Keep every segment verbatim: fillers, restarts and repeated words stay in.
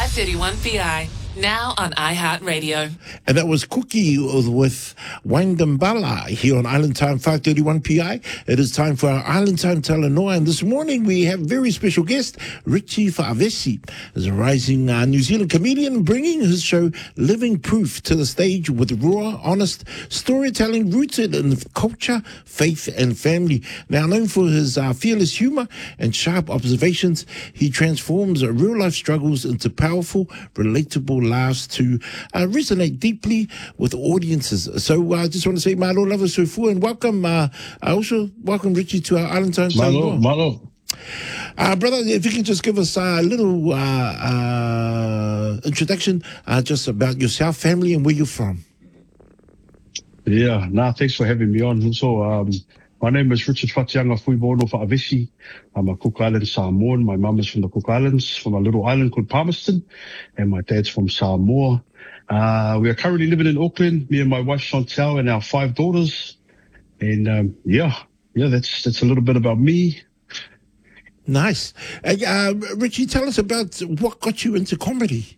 five thirty-one P I, now on iHeartRadio. And that was Cookie with Wangambala here on Island Time five thirty-one P I. It is time for our Island Time Talanoa. And this morning we have a very special guest, Richie Fa'avesi, is a rising uh, New Zealand comedian bringing his show Living Proof to the stage with raw, honest storytelling rooted in culture, faith and family. Now known for his uh, fearless humor and sharp observations, he transforms uh, real-life struggles into powerful, relatable laughs to uh, resonate deeply with audiences. So uh, I just want to say malo lava sufu and welcome, uh, also welcome Richie to our Island Time. Malo, malo. Uh, brother, if you can just give us a little uh, uh, introduction uh, just about yourself, family, and where you're from. Yeah, nah, thanks for having me on. So, um, my name is Richard Fatianga Fuibono Fa'avesi. I'm a Cook Island Samoan. My mum is from the Cook Islands, from a little island called Palmerston, and my dad's from Samoa. Uh, we are currently living in Auckland, me and my wife Chantal and our five daughters. And um, yeah, yeah, that's that's a little bit about me. Nice. Uh, uh, Richie, tell us about what got you into comedy.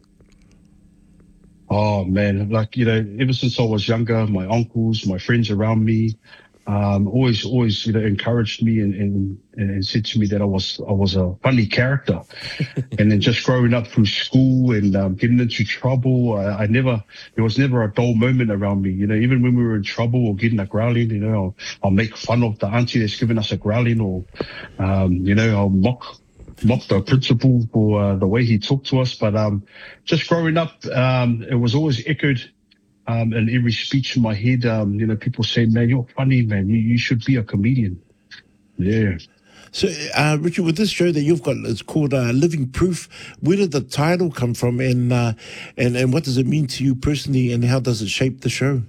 Oh man, like, you know, ever since I was younger, my uncles, my friends around me, um, always, always, you know, encouraged me and, and, and said to me that I was, I was a funny character. And then just growing up through school and um, getting into trouble, I, I never, there was never a dull moment around me. You know, even when we were in trouble or getting a growling, you know, I'll, I'll make fun of the auntie that's giving us a growling, or, um, you know, I'll mock mock the principal for uh, the way he talked to us. But um, just growing up, um, it was always echoed um, in every speech in my head. Um, you know, people say, man, you're funny, man. You, you should be a comedian. Yeah. So, uh, Richard, with this show that you've got, it's called uh, Living Proof. Where did the title come from, and, uh, and and what does it mean to you personally, and how does it shape the show?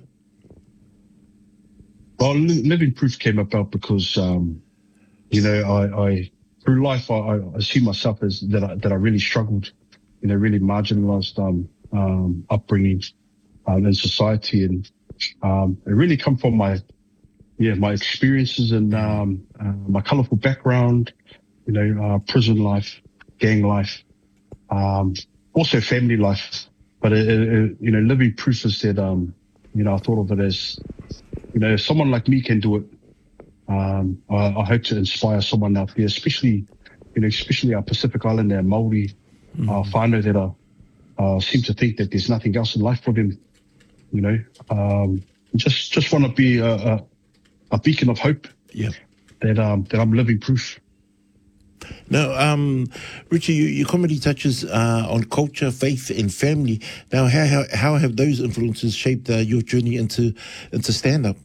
Well, Living Proof came about because, um, you know, I... I Through life, I, I see myself as that I, that I really struggled, you know, really marginalized um, um, upbringing um, in society, and um, it really come from my, yeah, my experiences and um, uh, my colorful background, you know, uh, prison life, gang life, um, also family life. But it, it, you know, Living Proof is that, um, you know, I thought of it as, you know, if someone like me can do it. Um, I, I hope to inspire someone out there, especially, you know, especially our Pacific Islander Māori mm. uh, whānau that are, uh, seem to think that there's nothing else in life for them. You know, um, just just want to be a, a, a beacon of hope. Yeah. That um that I'm living proof. Now, um, Richie, you, your comedy touches uh, on culture, faith, and family. Now, how how, how have those influences shaped uh, your journey into into stand up?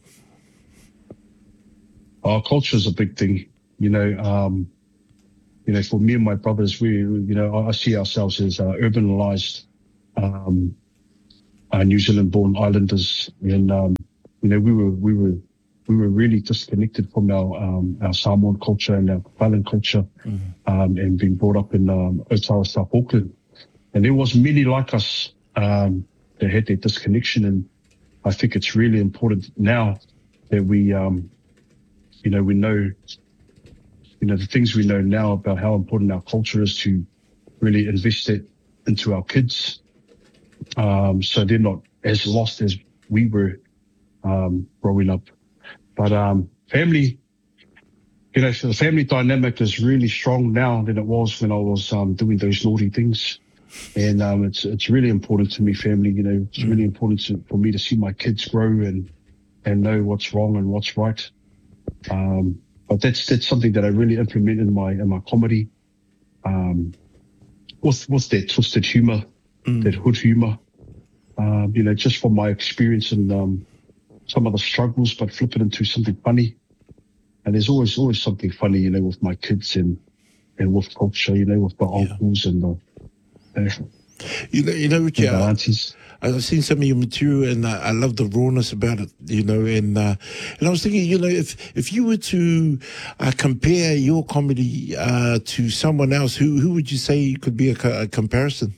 Our culture is a big thing, you know. Um, you know, for me and my brothers, we, you know, I see ourselves as uh, urbanized, um, uh, New Zealand-born islanders, and um, you know, we were we were we were really disconnected from our um, our Samoan culture and our island culture, mm-hmm. um, and being brought up in um, Otawa, South Auckland, and there was many like us um, that had that disconnection, and I think it's really important now that we. Um, You know, we know, you know, the things we know now about how important our culture is to really invest it into our kids. Um, so they're not as lost as we were um, growing up. But um, family, you know, so the family dynamic is really strong now than it was when I was um, doing those naughty things. And um, it's it's really important to me, family. You know, it's really important to, for me to see my kids grow and and know what's wrong and what's right. Um, but that's that's something that I really implement in my in my comedy, um, with with that twisted humor, mm. that hood humor, um, you know, just from my experience and um, some of the struggles, but flip it into something funny. And there's always always something funny, you know, with my kids and and with culture, you know, with my yeah. uncles and the, uh, you know, you know, Richie, and the aunties. I've seen some of your material, and I, I love the rawness about it, you know. And uh, and I was thinking, you know, if if you were to uh, compare your comedy uh, to someone else, who who would you say could be a, a comparison?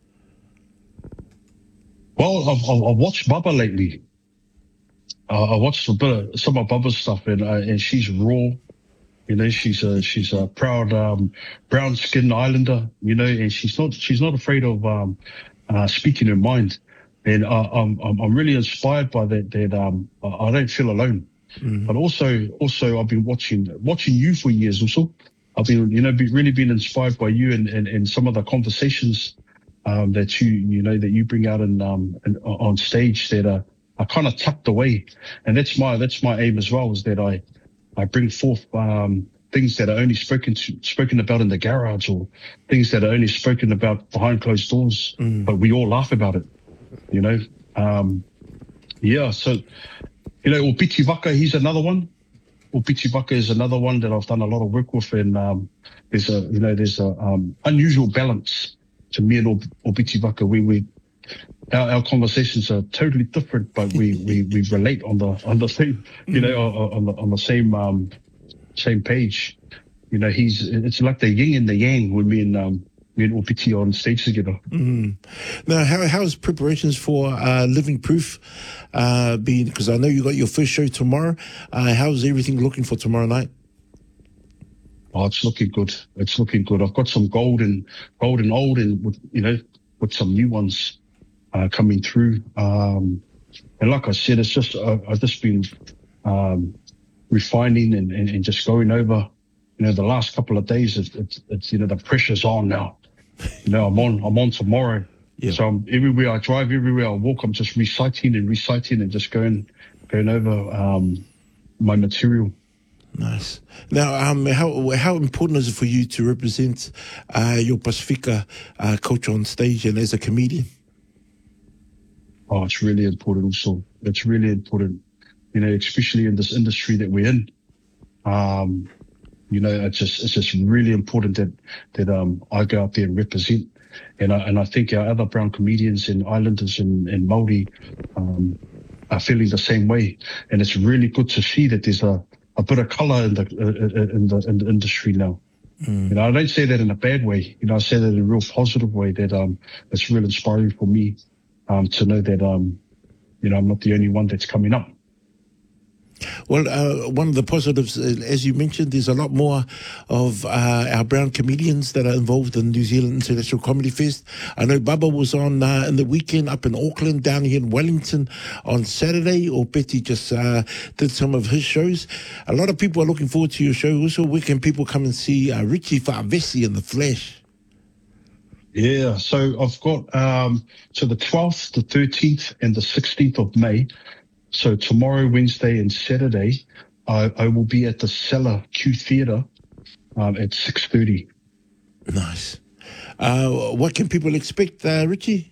Well, I've, I've watched Bubba lately. Uh, I watched a bit of some of Bubba's stuff, and uh, and she's raw. You know, she's a she's a proud um, brown skinned Islander. You know, and she's not she's not afraid of um, uh, speaking her mind. And uh, I'm I'm I'm really inspired by that. That um, I don't feel alone. Mm. But also also I've been watching watching you for years. Also, I've been you know be, really been inspired by you and, and, and some of the conversations um, that you you know that you bring out in, um, in, on stage that are, are kind of tucked away. And that's my that's my aim as well, is that I. I bring forth um, things that are only spoken to, spoken about in the garage, or things that are only spoken about behind closed doors, mm. but we all laugh about it, you know. Um, yeah, so, you know, Opiti Waka, he's another one. Opiti Waka is another one that I've done a lot of work with, and um, there's a, you know, there's a um, unusual balance to me and Opiti Waka. We, we Our, our conversations are totally different, but we, we, we relate on the on the same, you know, on the on the same um, same page. You know, he's it's like the yin and the yang when me and um, me and Opiti are on stage together. Mm. Now, how how's preparations for uh, Living Proof uh, been? Because I know you got your first show tomorrow. Uh, how's everything looking for tomorrow night? Oh, it's looking good. It's looking good. I've got some gold and gold and old, and with, you know, with some new ones. Uh, coming through, um, and like I said, it's just uh, I've just been um, refining and, and, and just going over. You know, the last couple of days, it's, it's, it's you know the pressure's on now. You know, I'm on I'm on tomorrow, yeah. So I'm, everywhere I drive, everywhere I walk, I'm just reciting and reciting and just going going over um, my material. Nice. Now, um, how how important is it for you to represent uh, your Pasifika uh, culture on stage and as a comedian? Oh, it's really important also. It's really important, you know, especially in this industry that we're in. Um, you know, it's just it's just really important that that um I go out there and represent. And I and I think our other brown comedians and islanders and, and Māori um are feeling the same way. And it's really good to see that there's a, a bit of colour in the in the in the industry now. Mm. You know, I don't say that in a bad way. You know, I say that in a real positive way. That um it's real inspiring for me. Um, to know that, um, you know, I'm not the only one that's coming up. Well, uh, one of the positives, uh, as you mentioned, there's a lot more of uh, our brown comedians that are involved in New Zealand International Comedy Fest. I know Baba was on uh, in the weekend up in Auckland, down here in Wellington on Saturday, or Betty just uh, did some of his shows. A lot of people are looking forward to your show. Also, where can people come and see uh, Richie Fa'avesi in the flesh? Yeah, so I've got um, so the twelfth, the thirteenth, and the sixteenth of May. So tomorrow, Wednesday, and Saturday, I, I will be at the Cellar Q Theatre um, at six thirty. Nice. Uh, what can people expect, uh, Richie?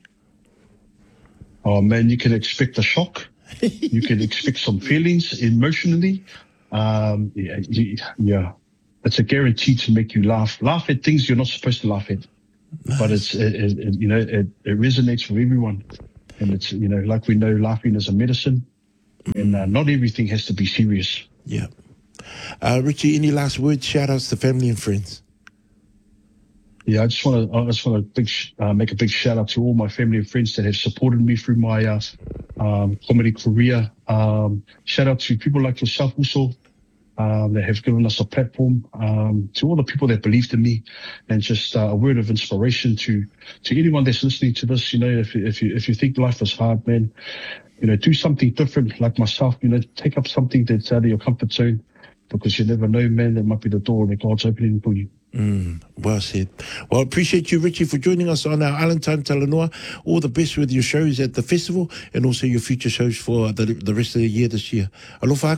Oh man, you can expect a shock. You can expect some feelings emotionally. Um, yeah, yeah, it's a guarantee to make you laugh. Laugh at things you're not supposed to laugh at. Nice. But it's it, it, you know it, it resonates with everyone, and it's you know like we know laughing is a medicine, and uh, not everything has to be serious. Yeah, uh, Richie, any last words? Shout outs to family and friends. Yeah, I just want to I just want to big uh, make a big shout out to all my family and friends that have supported me through my uh, um, comedy career. Um, shout out to people like yourself also. Um, that have given us a platform, um, to all the people that believed in me, and just uh, a word of inspiration to to anyone that's listening to this. You know, if if you if you think life is hard, man, you know, do something different. Like myself, you know, take up something that's out of your comfort zone, because you never know, man. That might be the door that God's opening for you. Mm, well said. Well, appreciate you, Richie, for joining us on our Island Time Talanoa. All the best with your shows at the festival, and also your future shows for the the rest of the year this year. Alofa.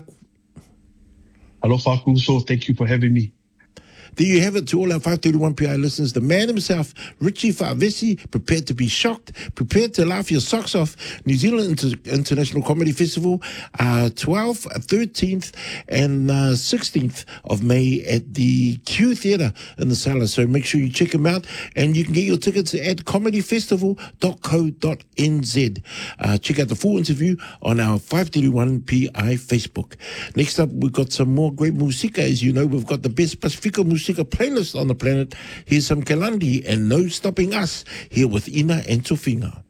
Alofa Kuso, thank you for having me. There you have it to all our five thirty-one P I listeners. The man himself, Richie Fa'avesi, prepared to be shocked, prepared to laugh your socks off. New Zealand Inter- International Comedy Festival, uh, twelfth, thirteenth, and uh, sixteenth of May at the Q Theatre in the Cellar. So make sure you check him out, and you can get your tickets at comedy festival dot co dot n z. Uh, check out the full interview on our five thirty-one P I Facebook. Next up, we've got some more great musika. As you know, we've got the best Pasifika musika playlist on the planet. Here's some Kelandi and No Stopping Us, here with Ina and Tofinga.